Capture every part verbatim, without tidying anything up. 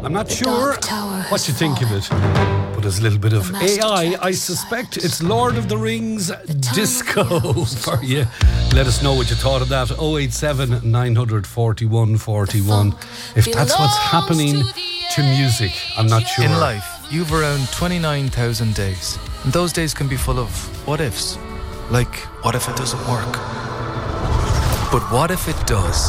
I'm not sure what you think of it, but there's a little bit of A I. I suspect it's Lord of the Rings disco for you. Let us know what you thought of that. oh eight seven, nine four one, four one. If that's what's happening to music, I'm not sure. In life, you've around twenty-nine thousand days. And those days can be full of what ifs. Like, what if it doesn't work? But what if it does?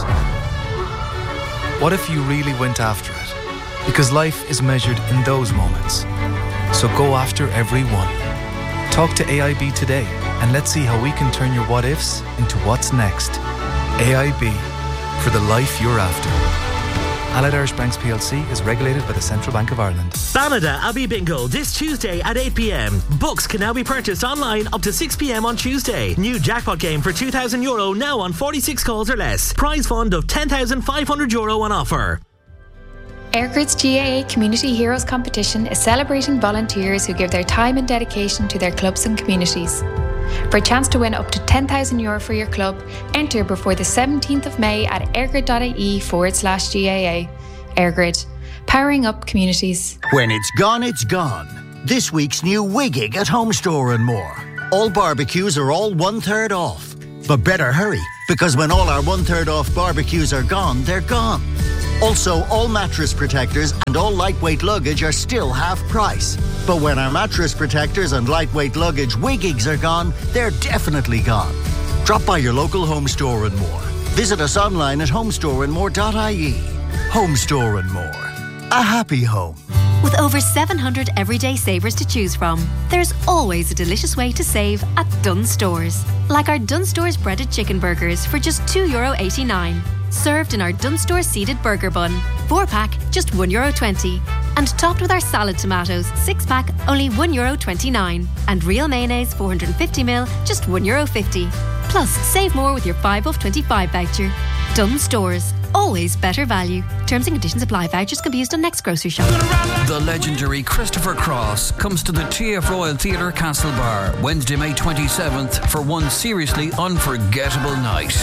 What if you really went after it? Because life is measured in those moments. So go after every one. Talk to A I B today and let's see how we can turn your what ifs into what's next. A I B, for the life you're after. Allied Irish Banks P L C is regulated by the Central Bank of Ireland. Banada Abbey Bingo this Tuesday at eight p.m. Books can now be purchased online up to six p.m. on Tuesday. New jackpot game for two thousand euro now on forty-six calls or less. Prize fund of ten thousand five hundred euro on offer. Airgrid's G A A Community Heroes Competition is celebrating volunteers who give their time and dedication to their clubs and communities. For a chance to win up to ten thousand euro for your club, enter before the seventeenth of May at airgrid.ie forward slash GAA. Airgrid, powering up communities. When it's gone, it's gone. This week's new Wiggig at Home Store and More. All barbecues are all one-third off. But better hurry, because when all our one-third off barbecues are gone, they're gone. Also, all mattress protectors and all lightweight luggage are still half price. But when our mattress protectors and lightweight luggage Wiggigs are gone, they're definitely gone. Drop by your local Home Store and More. Visit us online at homestore and more dot I E. Home Store and More. A happy home. With over seven hundred everyday savers to choose from, there's always a delicious way to save at Dunnes Stores. Like our Dunnes Stores breaded chicken burgers for just two euro eighty-nine. Served in our Dunnes Stores seeded burger bun. Four pack, just one euro twenty. And topped with our salad tomatoes, six pack, only one euro twenty-nine. And real mayonnaise, four hundred fifty milliliters, just one euro fifty. Plus, save more with your five off twenty-five voucher. Dunnes Stores. Always better value. Terms and conditions apply. Vouchers can be used on next grocery shop. The legendary Christopher Cross comes to the T F Royal Theatre Castlebar Wednesday, May twenty-seventh for one seriously unforgettable night.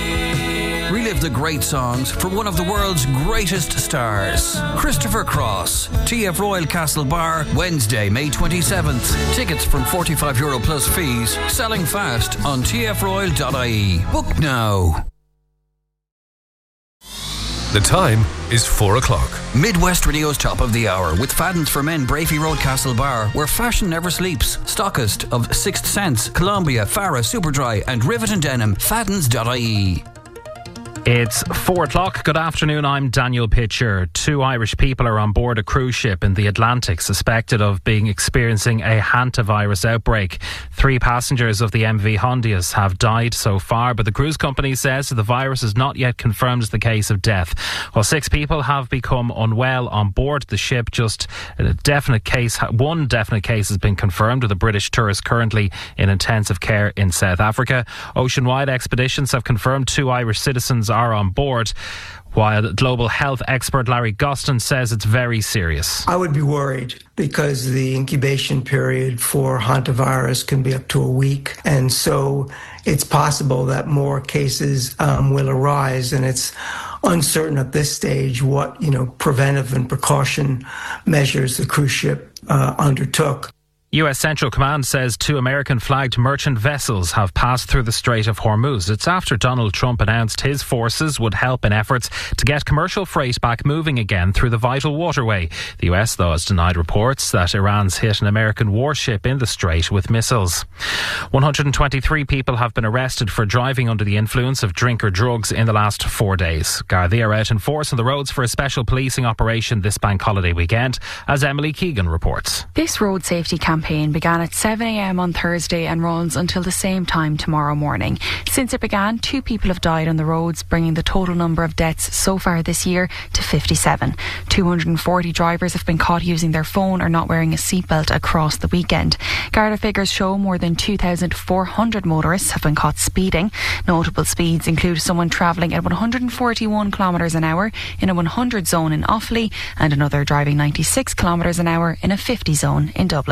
Relive the great songs from one of the world's greatest stars. Christopher Cross, T F Royal Castlebar, Wednesday, May twenty-seventh. Tickets from forty-five euro plus fees. Selling fast on t f royal dot I E. Book now. The time is four o'clock. Midwest Radio's top of the hour with Fadden's for Men, Brafey Road, Castlebar, where fashion never sleeps. Stockist of Sixth Sense, Columbia, Farah, Superdry, and Rivet and Denim. Faddens dot I E. It's four o'clock. Good afternoon, I'm Daniel Pitcher. Two Irish people are on board a cruise ship in the Atlantic suspected of being experiencing a hantavirus outbreak. Three passengers of the M V Hondias have died so far, but the cruise company says the virus is not yet confirmed as the case of death. While six people have become unwell on board the ship, just a definite case, one definite case has been confirmed with a British tourist currently in intensive care in South Africa. Ocean-wide expeditions have confirmed two Irish citizens are on board, while global health expert Larry Gustin says it's very serious. I would be worried because the incubation period for hantavirus can be up to a week, and so it's possible that more cases um, will arise, and it's uncertain at this stage what, you know, preventive and precaution measures the cruise ship uh, undertook. U S Central Command says two American-flagged merchant vessels have passed through the Strait of Hormuz. It's after Donald Trump announced his forces would help in efforts to get commercial freight back moving again through the vital waterway. The U S, though, has denied reports that Iran's hit an American warship in the Strait with missiles. one hundred twenty-three people have been arrested for driving under the influence of drink or drugs in the last four days. Gardaí are out in force on the roads for a special policing operation this bank holiday weekend, as Emily Keegan reports. This road safety campaign began at seven a.m. on Thursday and runs until the same time tomorrow morning. Since it began, two people have died on the roads, bringing the total number of deaths so far this year to fifty-seven. two hundred forty drivers have been caught using their phone or not wearing a seatbelt across the weekend. Garda figures show more than two thousand four hundred motorists have been caught speeding. Notable speeds include someone travelling at one hundred forty-one kilometres an hour in a one hundred zone in Offaly and another driving ninety-six kilometres an hour in a fifty zone in Dublin.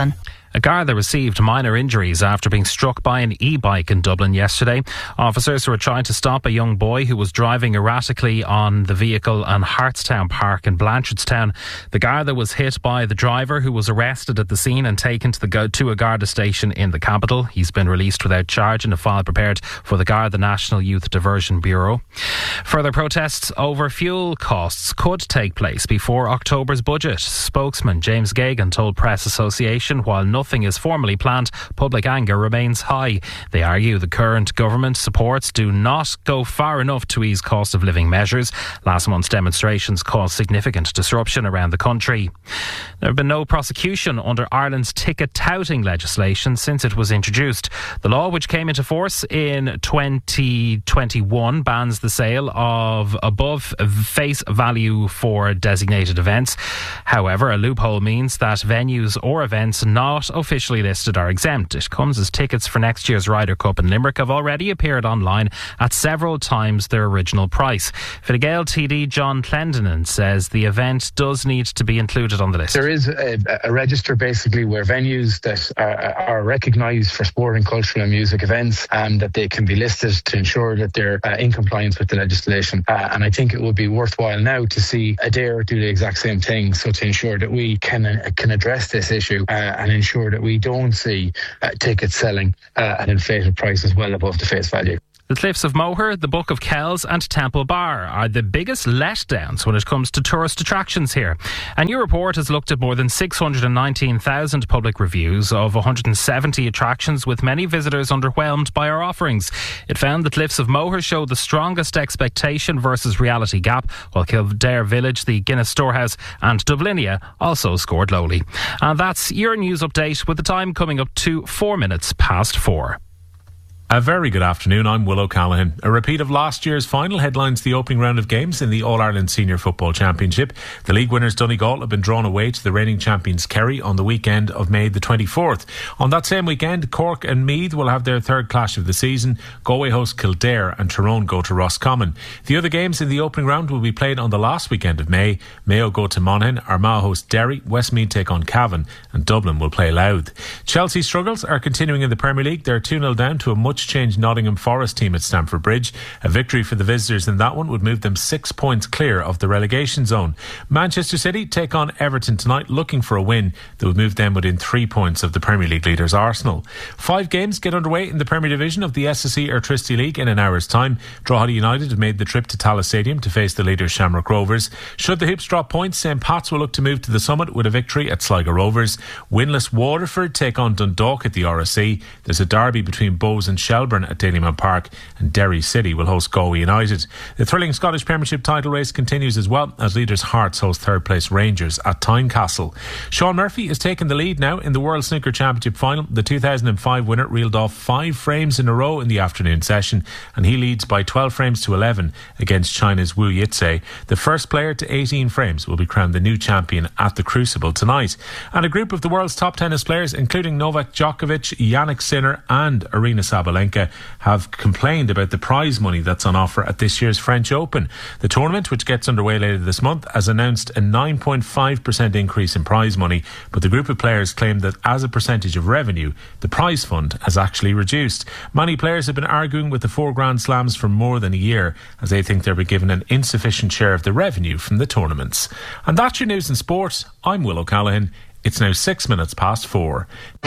A Garda received minor injuries after being struck by an e-bike in Dublin yesterday. Officers were trying to stop a young boy who was driving erratically on the vehicle in Hartstown Park in Blanchardstown. The Garda was hit by the driver, who was arrested at the scene and taken to the go- to a Garda station in the capital. He's been released without charge in a file prepared for the Garda National Youth Diversion Bureau. Further protests over fuel costs could take place before October's budget. Spokesman James Gagan told Press Association while nothing is formally planned, public anger remains high. They argue the current government supports do not go far enough to ease cost of living measures. Last month's demonstrations caused significant disruption around the country. There have been no prosecution under Ireland's ticket touting legislation since it was introduced. The law, which came into force in twenty twenty-one, bans the sale of above face value for designated events. However, a loophole means that venues or events not officially listed are exempt. It comes as tickets for next year's Ryder Cup in Limerick have already appeared online at several times their original price. Fine Gael T D John Clendenin says the event does need to be included on the list. There is a, a register basically where venues that are, are recognised for sporting, cultural and music events um, that they can be listed to ensure that they're uh, in compliance with the legislation. Uh, and I think it would be worthwhile now to see Adair do the exact same thing, so to ensure that we can uh, can address this issue uh, and ensure that we don't see uh, tickets selling uh, at inflated prices well above the face value. The Cliffs of Moher, the Book of Kells and Temple Bar are the biggest letdowns when it comes to tourist attractions here. A new report has looked at more than six hundred nineteen thousand public reviews of one hundred seventy attractions, with many visitors underwhelmed by our offerings. It found the Cliffs of Moher show the strongest expectation versus reality gap, while Kildare Village, the Guinness Storehouse and Dublinia also scored lowly. And that's your news update, with the time coming up to four minutes past four. A very good afternoon, I'm Will O'Callaghan. A repeat of last year's final headlines the opening round of games in the All-Ireland Senior Football Championship. The league winners Donegal have been drawn away to the reigning champions Kerry on the weekend of May the twenty-fourth. On that same weekend, Cork and Meath will have their third clash of the season. Galway host Kildare and Tyrone go to Roscommon. The other games in the opening round will be played on the last weekend of May. Mayo go to Monaghan, Armagh host Derry, Westmeath take on Cavan and Dublin will play Louth. Chelsea struggles are continuing in the Premier League. They're two nil down to a much changed Nottingham Forest team at Stamford Bridge. A victory for the visitors in that one would move them six points clear of the relegation zone. Manchester City take on Everton tonight, looking for a win that would move them within three points of the Premier League leaders Arsenal. Five games get underway in the Premier Division of the S S E Airtricity League in an hour's time. Drogheda United have made the trip to Tallaght Stadium to face the leaders Shamrock Rovers. Should the Hoops drop points, Saint Pat's will look to move to the summit with a victory at Sligo Rovers. Winless Waterford take on Dundalk at the R S C. There's a derby between Bows and Shelburne at Dalymount Park, and Derry City will host Galway United. The thrilling Scottish Premiership title race continues as well, as leaders Hearts host third place Rangers at Tynecastle. Sean Murphy has taken the lead now in the World Snooker Championship final. The two thousand five winner reeled off five frames in a row in the afternoon session, and he leads by twelve frames to eleven against China's Wu Yitze. The first player to eighteen frames will be crowned the new champion at the Crucible tonight. And a group of the world's top tennis players, including Novak Djokovic, Yannick Sinner and Aryna Sabalenka, have complained about the prize money that's on offer at this year's French Open. The tournament, which gets underway later this month, has announced a nine point five percent increase in prize money, but the group of players claim that as a percentage of revenue, the prize fund has actually reduced. Many players have been arguing with the four Grand Slams for more than a year, as they think they'll be given an insufficient share of the revenue from the tournaments. And that's your news and sport. I'm Will O'Callaghan. It's now six minutes past four.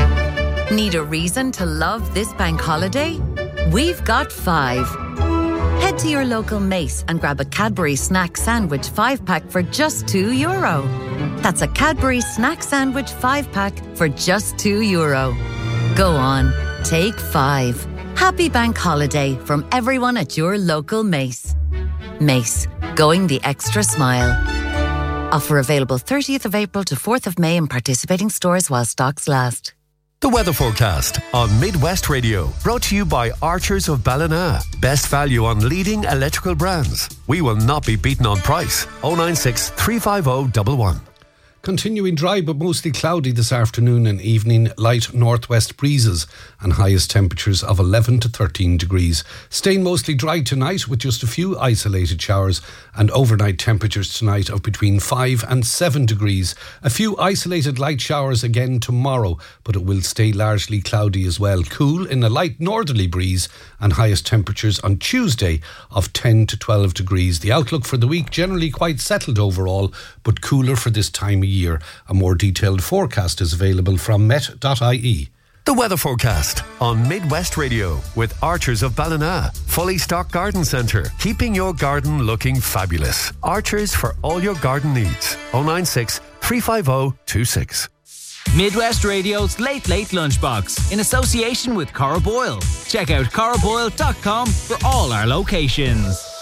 Need a reason to love this bank holiday? We've got five. Head to your local Mace and grab a Cadbury snack sandwich five pack for just two euro. That's a Cadbury snack sandwich five pack for just two euro. Go on, take five. Happy bank holiday from everyone at your local Mace. Mace, going the extra smile. Offer available thirtieth of April to fourth of May in participating stores while stocks last. The weather forecast on Midwest Radio, brought to you by Archers of Ballina. Best value on leading electrical brands. We will not be beaten on price. oh nine six, three five oh, one one. Continuing dry but mostly cloudy this afternoon and evening. Light northwest breezes and highest temperatures of eleven to thirteen degrees. Staying mostly dry tonight with just a few isolated showers, and overnight temperatures tonight of between five and seven degrees. A few isolated light showers again tomorrow, but it will stay largely cloudy as well. Cool in a light northerly breeze and highest temperatures on Tuesday of ten to twelve degrees. The outlook for the week generally quite settled overall, but cooler for this time of year. A more detailed forecast is available from met dot I E. The weather forecast on Midwest Radio with Archers of Ballina. Fully stocked garden centre, keeping your garden looking fabulous. Archers for all your garden needs. oh nine six, three five oh, two six. Midwest Radio's Late Late Lunchbox in association with Cora Boyle. Check out cora boyle dot com for all our locations.